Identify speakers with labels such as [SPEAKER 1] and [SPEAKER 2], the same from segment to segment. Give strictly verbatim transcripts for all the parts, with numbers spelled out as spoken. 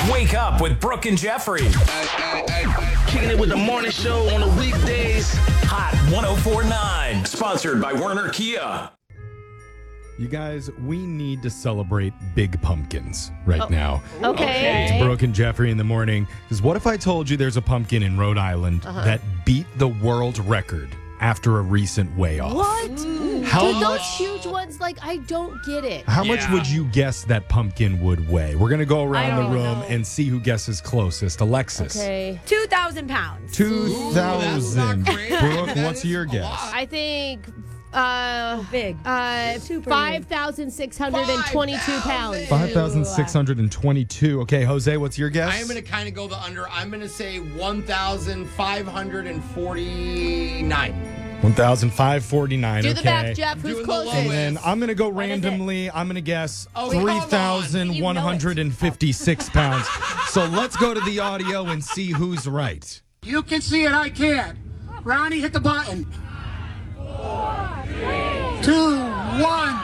[SPEAKER 1] Wake up with Brooke and Jeffrey.
[SPEAKER 2] Kicking it with the morning show on the weekdays.
[SPEAKER 1] Hot one oh four point nine. Sponsored by Werner Kia.
[SPEAKER 3] You guys, we need to celebrate big pumpkins right
[SPEAKER 4] Oh,
[SPEAKER 3] now.
[SPEAKER 4] Okay.
[SPEAKER 3] It's Brooke and Jeffrey in the morning. Because what if I told you there's a pumpkin in Rhode Island
[SPEAKER 4] Uh-huh.
[SPEAKER 3] that beat the world record after a recent weigh-off?
[SPEAKER 4] What?
[SPEAKER 3] How
[SPEAKER 4] Dude,
[SPEAKER 3] much?
[SPEAKER 4] those huge ones, like, I don't get it.
[SPEAKER 3] How much
[SPEAKER 2] Yeah.
[SPEAKER 3] would you guess that pumpkin would weigh? We're going to go around
[SPEAKER 4] I
[SPEAKER 3] the
[SPEAKER 4] don't
[SPEAKER 3] room
[SPEAKER 4] know.
[SPEAKER 3] and see who guesses closest. Alexis.
[SPEAKER 4] Okay.
[SPEAKER 5] two thousand pounds.
[SPEAKER 3] two thousand.
[SPEAKER 6] not great.
[SPEAKER 3] Brooke,
[SPEAKER 6] That
[SPEAKER 3] what's
[SPEAKER 6] is
[SPEAKER 3] your
[SPEAKER 6] a
[SPEAKER 3] guess?
[SPEAKER 6] lot.
[SPEAKER 4] I think uh,
[SPEAKER 5] Big.
[SPEAKER 4] uh,
[SPEAKER 5] Super
[SPEAKER 4] five thousand six hundred twenty-two pounds.
[SPEAKER 3] five thousand six hundred twenty-two. Okay, Jose, what's your guess?
[SPEAKER 6] I am going to kind of go the under. I'm going to say one thousand five hundred forty-nine.
[SPEAKER 3] one thousand five hundred forty-nine.
[SPEAKER 4] Do
[SPEAKER 3] okay.
[SPEAKER 4] the math, Jeff. Who's
[SPEAKER 6] Doing the
[SPEAKER 4] closest?
[SPEAKER 3] And then I'm going to go
[SPEAKER 5] is it?
[SPEAKER 3] randomly. I'm going to guess
[SPEAKER 6] Oh, wait, hold on.
[SPEAKER 3] three thousand one hundred fifty-six pounds. So let's go to the audio and see who's right.
[SPEAKER 7] You can see it, I can't. Ronnie, hit the button. Four, three, two, one.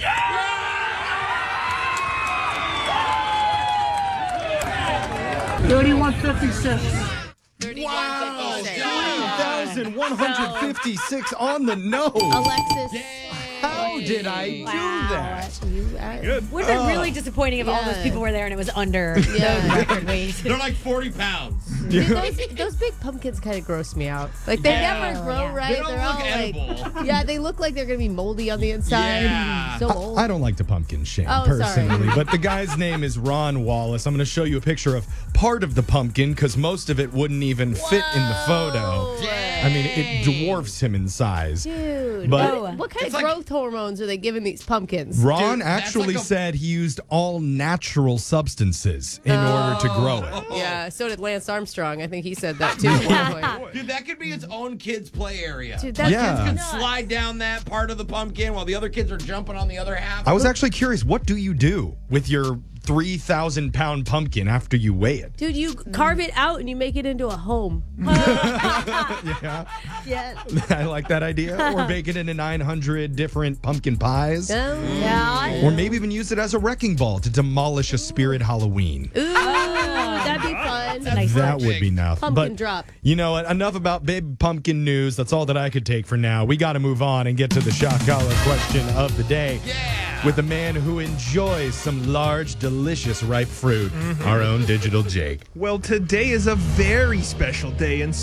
[SPEAKER 7] Thirty-one fifty-six.
[SPEAKER 3] three thousand one hundred fifty-six on the nose.
[SPEAKER 4] Alexis.
[SPEAKER 3] How did I do that?
[SPEAKER 4] You, uh,
[SPEAKER 5] Would have been really disappointing if all those
[SPEAKER 4] Yeah.
[SPEAKER 5] people were there and it was under
[SPEAKER 4] Yeah.
[SPEAKER 5] the record weight.
[SPEAKER 6] They're like forty pounds.
[SPEAKER 4] Dude, those, those big pumpkins kind of gross me out. Like, they
[SPEAKER 6] Yeah.
[SPEAKER 4] never grow
[SPEAKER 5] Yeah.
[SPEAKER 4] right.
[SPEAKER 6] They don't
[SPEAKER 4] They're
[SPEAKER 6] look
[SPEAKER 4] all
[SPEAKER 6] edible.
[SPEAKER 4] like, yeah, they look like they're going to be moldy on the inside.
[SPEAKER 6] Yeah.
[SPEAKER 4] So old.
[SPEAKER 3] I don't like to pumpkin shame
[SPEAKER 4] Oh, sorry.
[SPEAKER 3] personally, but the guy's name is Ron Wallace. I'm going to show you a picture of part of the pumpkin because most of it wouldn't even fit in the photo. I mean, it dwarfs him in size.
[SPEAKER 4] Dude,
[SPEAKER 3] But-
[SPEAKER 4] what, what kind
[SPEAKER 6] It's
[SPEAKER 4] of
[SPEAKER 6] like-
[SPEAKER 4] growth hormones are they giving these pumpkins?
[SPEAKER 3] Ron
[SPEAKER 6] Dude, that's
[SPEAKER 3] actually
[SPEAKER 6] like a-
[SPEAKER 3] said he used all natural substances in order to grow it.
[SPEAKER 4] Yeah, so did Lance Armstrong. I think he said that too at one point.
[SPEAKER 6] Dude, that could be its own kids' play area.
[SPEAKER 4] Dude, that's
[SPEAKER 3] Yeah.
[SPEAKER 6] Kids can slide down that part of the pumpkin while the other kids are jumping on the other half.
[SPEAKER 3] I was actually curious, what do you do with your three thousand pound pumpkin after you weigh it?
[SPEAKER 4] Dude, you carve it out and you make it into a home.
[SPEAKER 3] Yeah,
[SPEAKER 5] Yeah.
[SPEAKER 3] I like that idea. Or bake it into nine hundred different pumpkin pies.
[SPEAKER 5] Yeah.
[SPEAKER 3] Or maybe even use it as a wrecking ball to demolish a spirit Halloween.
[SPEAKER 4] Ooh, that'd be fun.
[SPEAKER 5] Nice
[SPEAKER 3] That
[SPEAKER 5] touch.
[SPEAKER 3] would be enough.
[SPEAKER 4] Pumpkin
[SPEAKER 3] but
[SPEAKER 4] drop.
[SPEAKER 3] You know what? Enough about big pumpkin news. That's all that I could take for now. We got to move on and get to the shock collar question of the day.
[SPEAKER 6] Yeah.
[SPEAKER 3] With a man who enjoys some large, delicious ripe fruit, our own Digital Jake.
[SPEAKER 8] Well, today is a very special day in